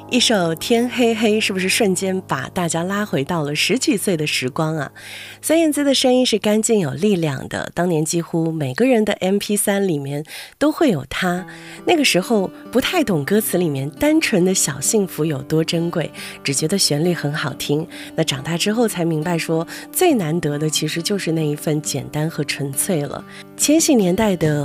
一首《天黑黑》是不是瞬间把大家拉回到了10几岁的时光啊？孙燕姿的声音是干净有力量的，当年几乎每个人的 MP3 里面都会有她。那个时候不太懂歌词里面单纯的小幸福有多珍贵，只觉得旋律很好听。那长大之后才明白说，最难得的其实就是那一份简单和纯粹了。千禧年代的